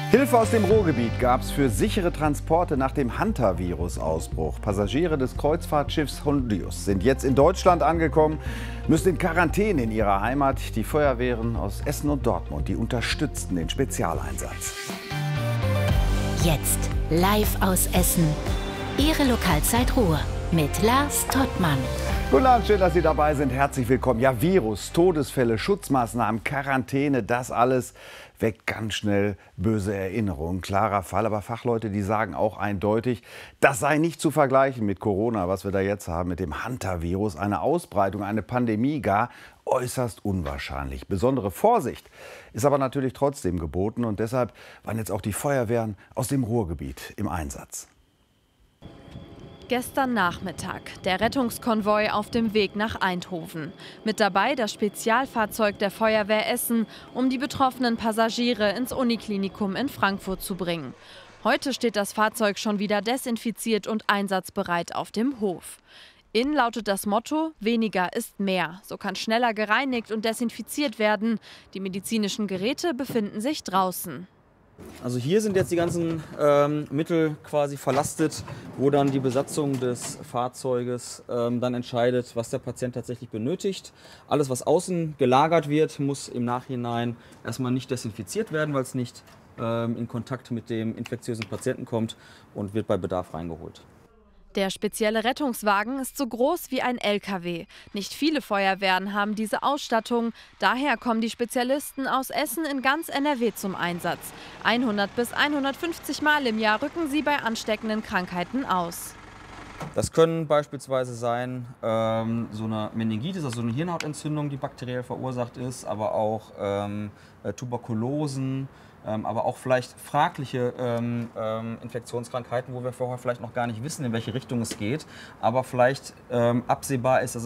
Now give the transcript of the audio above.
Hilfe aus dem Ruhrgebiet gab es für sichere Transporte nach dem Hantavirus-Ausbruch. Passagiere des Kreuzfahrtschiffs Hondius sind jetzt in Deutschland angekommen, müssen in Quarantäne in ihrer Heimat. Die Feuerwehren aus Essen und Dortmund, die unterstützten den Spezialeinsatz. Jetzt live aus Essen. Ihre Lokalzeit Ruhr mit Lars Tottmann. Guten Abend, schön, dass Sie dabei sind. Herzlich willkommen. Ja, Virus, Todesfälle, Schutzmaßnahmen, Quarantäne, das alles weckt ganz schnell böse Erinnerungen. Klarer Fall, aber Fachleute, die sagen auch eindeutig, das sei nicht zu vergleichen mit Corona, was wir da jetzt haben, mit dem Hantavirus. Eine Ausbreitung, eine Pandemie gar äußerst unwahrscheinlich. Besondere Vorsicht ist aber natürlich trotzdem geboten und deshalb waren jetzt auch die Feuerwehren aus dem Ruhrgebiet im Einsatz. Gestern Nachmittag, der Rettungskonvoi auf dem Weg nach Eindhoven. Mit dabei das Spezialfahrzeug der Feuerwehr Essen, um die betroffenen Passagiere ins Uniklinikum in Frankfurt zu bringen. Heute steht das Fahrzeug schon wieder desinfiziert und einsatzbereit auf dem Hof. Innen lautet das Motto: weniger ist mehr. So kann schneller gereinigt und desinfiziert werden. Die medizinischen Geräte befinden sich draußen. Also hier sind jetzt die ganzen Mittel quasi verlastet, wo dann die Besatzung des Fahrzeuges dann entscheidet, was der Patient tatsächlich benötigt. Alles, was außen gelagert wird, muss im Nachhinein erstmal nicht desinfiziert werden, weil es nicht in Kontakt mit dem infektiösen Patienten kommt, und wird bei Bedarf reingeholt. Der spezielle Rettungswagen ist so groß wie ein LKW. Nicht viele Feuerwehren haben diese Ausstattung. Daher kommen die Spezialisten aus Essen in ganz NRW zum Einsatz. 100 bis 150 Mal im Jahr rücken sie bei ansteckenden Krankheiten aus. Das können beispielsweise sein so eine Meningitis, also eine Hirnhautentzündung, die bakteriell verursacht ist, aber auch Tuberkulosen, aber auch vielleicht fragliche Infektionskrankheiten, wo wir vorher vielleicht noch gar nicht wissen, in welche Richtung es geht, aber vielleicht absehbar ist, dass